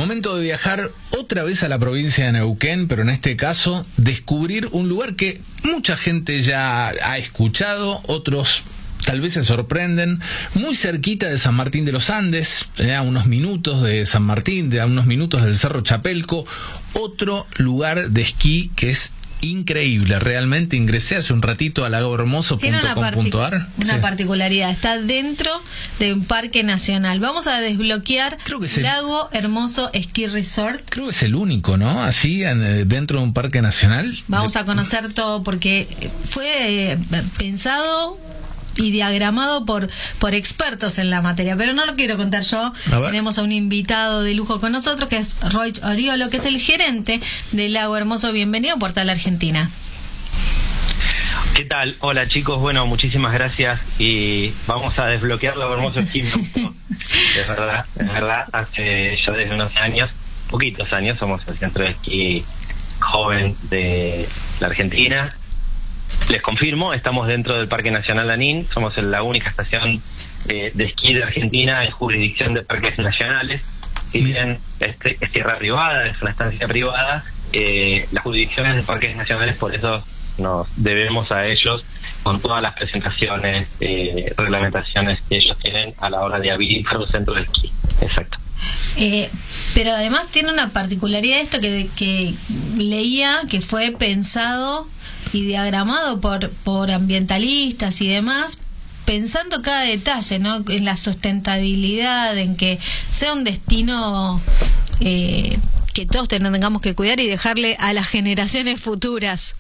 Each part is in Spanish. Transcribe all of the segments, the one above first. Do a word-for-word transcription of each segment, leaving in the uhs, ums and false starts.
Momento de viajar otra vez a la provincia de Neuquén, pero en este caso descubrir un lugar que mucha gente ya ha escuchado, otros tal vez se sorprenden, muy cerquita de San Martín de los Andes, eh, a unos minutos de San Martín, de a unos minutos del Cerro Chapelco, otro lugar de esquí que es increíble. Realmente ingresé hace un ratito a lago hermoso punto com punto a r. Una sí. particularidad, está dentro de un parque nacional. Vamos a desbloquear Creo que es el, Lago Hermoso Ski Resort. Creo que es el único, ¿no? Así, en, dentro de un parque nacional. Vamos a conocer todo porque fue eh, pensado y diagramado por por expertos en la materia, pero no lo quiero contar yo. Tenemos a un invitado de lujo con nosotros, que es Roy Oriolo, que es el gerente del Lago Hermoso. Bienvenido a Portal Argentina. ¿Qué tal? Hola chicos, bueno, muchísimas gracias y vamos a desbloquear Lago Hermoso Esquí. Es verdad, es verdad, hace ya desde unos años, poquitos años, somos el centro de esquí joven de la Argentina. Les confirmo, estamos dentro del Parque Nacional Lanín, somos la única estación eh, de esquí de Argentina en jurisdicción de parques nacionales. Si bien este, es tierra privada, es una estancia privada, eh, las jurisdicciones de parques nacionales, por eso nos debemos a ellos con todas las presentaciones, eh, reglamentaciones que ellos tienen a la hora de habilitar un centro de esquí. Exacto. Eh, pero además tiene una particularidad esto que, que leía que fue pensado y diagramado por por ambientalistas y demás, pensando cada detalle, ¿no? En la sustentabilidad, en que sea un destino eh, que todos tengamos que cuidar y dejarle a las generaciones futuras.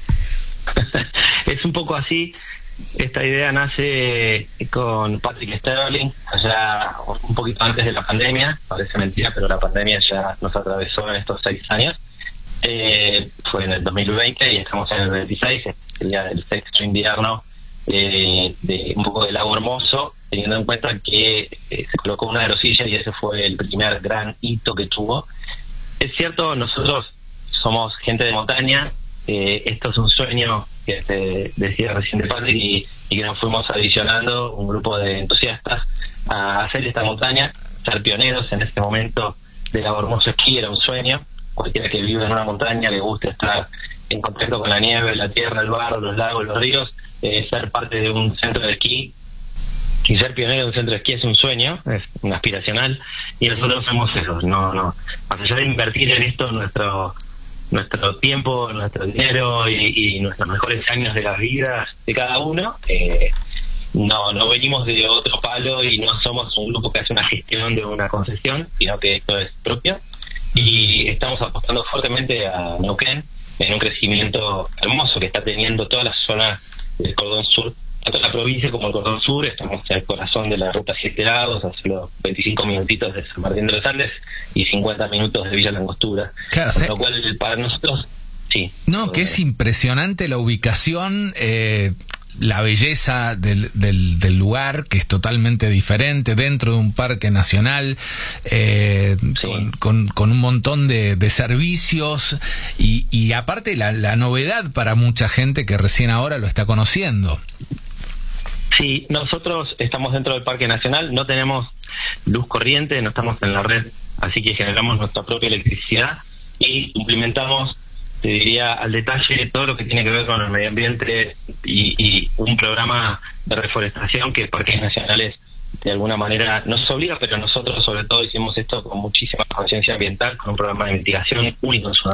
Es un poco así. Esta idea nace con Patrick Sterling, allá un poquito antes de la pandemia. Parece mentira, pero la pandemia ya nos atravesó en estos seis años. Eh, fue en el dos mil veinte y estamos en el veintiséis, el día del sexto invierno eh, de un poco del Lago Hermoso, teniendo en cuenta que eh, se colocó una aerosilla y ese fue el primer gran hito que tuvo. Es cierto, nosotros somos gente de montaña, eh, esto es un sueño que te decía recién de Patrick y, y que nos fuimos adicionando un grupo de entusiastas a hacer esta montaña, ser pioneros en este momento del Lago Hermoso Esquí era un sueño. Cualquiera que vive en una montaña le gusta estar en contacto con la nieve, la tierra, el barro, los lagos, los ríos, eh, ser parte de un centro de esquí y ser pionero de un centro de esquí es un sueño, es un aspiracional, y nosotros somos esos. No, no, más allá de invertir en esto nuestro nuestro tiempo, nuestro dinero y, y nuestros mejores años de las vidas de cada uno, eh, no no venimos de otro palo y no somos un grupo que hace una gestión de una concesión, sino que esto es propio. Y estamos apostando fuertemente a Neuquén en un crecimiento hermoso que está teniendo toda la zona del cordón sur, tanto la provincia como el cordón sur. Estamos en el corazón de la ruta siete lagos, a solo veinticinco minutitos de San Martín de los Andes y cincuenta minutos de Villa Langostura. Claro, con lo cual para nosotros, sí. No, que es impresionante la ubicación, eh, la belleza del, del, del lugar, que es totalmente diferente, dentro de un parque nacional, eh, sí. con, con, con un montón de, de servicios y, y aparte la, la novedad para mucha gente que recién ahora lo está conociendo. Sí, nosotros estamos dentro del Parque Nacional, no tenemos luz corriente, no estamos en la red, así que generamos nuestra propia electricidad y implementamos, te diría al detalle, todo lo que tiene que ver con el medio ambiente y, y un programa de reforestación que Parques Nacionales de alguna manera nos obliga, pero nosotros sobre todo hicimos esto con muchísima conciencia ambiental, con un programa de mitigación único en Sudamérica.